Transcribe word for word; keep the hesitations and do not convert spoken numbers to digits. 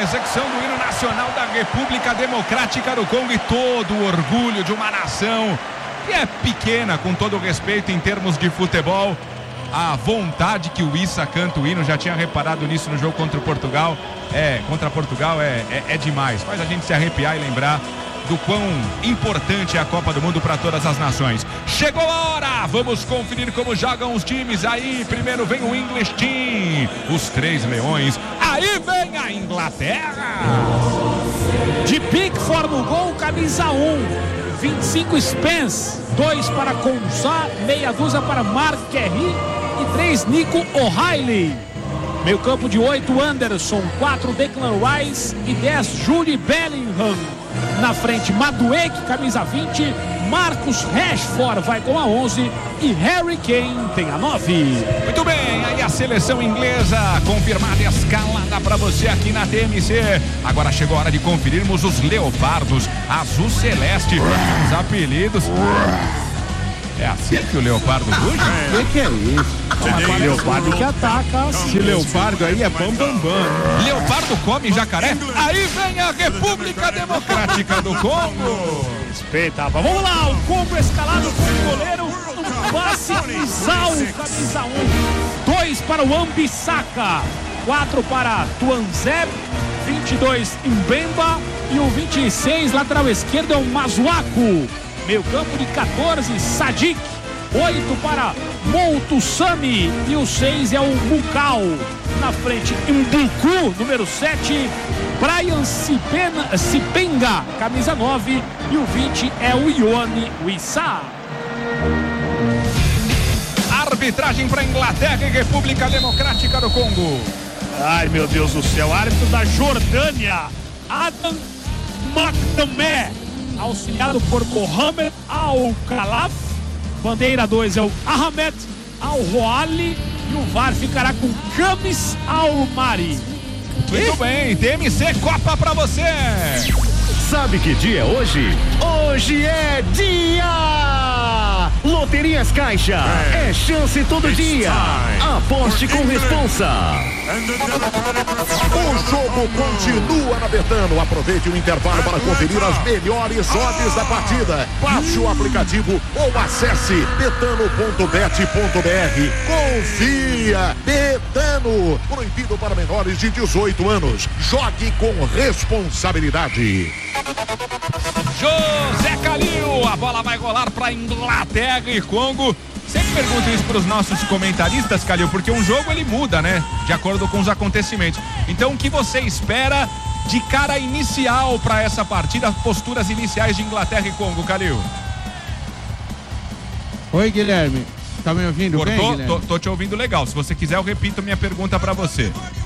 execução do hino nacional da República Democrática do Congo e todo o orgulho de uma nação que é pequena, com todo o respeito em termos de futebol. A vontade que o Issa canta o hino, já tinha reparado nisso no jogo contra o Portugal. É, contra Portugal é, é, é demais. Faz a gente se arrepiar e lembrar do quão importante é a Copa do Mundo para todas as nações. Chegou a hora! Vamos conferir como jogam os times aí. Primeiro vem o English Team, os três leões. Aí vem a Inglaterra. De Pickford no gol, camisa um. vinte e cinco Spence, dois para Consá, meia dúzia para Mark Kerry e três Nico O'Reilly. Meio campo de oito, Anderson, quatro Declan Rice e dez Jude Bellingham. Na frente, Madueke, camisa vinte, Marcus Rashford vai com a onze e Harry Kane tem a nove. Muito bem, aí a seleção inglesa confirmada e escalada para você aqui na T M C. Agora chegou a hora de conferirmos os leopardos azul celeste, os apelidos. É assim que o leopardo ruge? O que, que é isso? É leopardo que ataca. Esse leopardo aí é bam bam bam. Leopardo come jacaré? Aí vem a República Democrática do Congo. Respeita, vamos lá, o Congo escalado com o goleiro, um passe Zau, camisa um, dois para o Ambissaka, quatro para Tuanzeb, vinte e dois Mbemba e o vinte e seis, lateral esquerdo, é o Masuaku. Meio campo de quatorze, Sadik, oito para Moutusami e o seis é o Mukau. Na frente, Mbuku, número sete, Brian Sipena, Sipenga, camisa nove e o vinte é o Ione Wissa. Arbitragem para Inglaterra e República Democrática do Congo. Ai, meu Deus do céu, árbitro da Jordânia, Adam Makdamé, auxiliado por Mohamed Al-Khalaf. Bandeira dois é o Ahmed Al-Roali e o V A R ficará com Camis Al-Mari. Muito bem, T M C Copa pra você. Sabe que dia é hoje? Hoje é dia! Loterias Caixa, é chance todo dia. Aposte com responsa. O jogo continua na Betano. Aproveite o intervalo para conferir as melhores odds da partida. Baixe o aplicativo ou acesse betano ponto bet ponto br. Confia! Betano. Proibido para menores de dezoito anos. Jogue com responsabilidade. José Calil, a bola vai rolar para Inglaterra e Congo. Sempre pergunto isso para os nossos comentaristas, Calil, porque um jogo ele muda, né? De acordo com os acontecimentos. Então, o que você espera de cara inicial para essa partida, posturas iniciais de Inglaterra e Congo, Calil? Oi, Guilherme. Tá me ouvindo Cortou? bem, Guilherme? Tô, tô te ouvindo legal. Se você quiser, eu repito minha pergunta para você.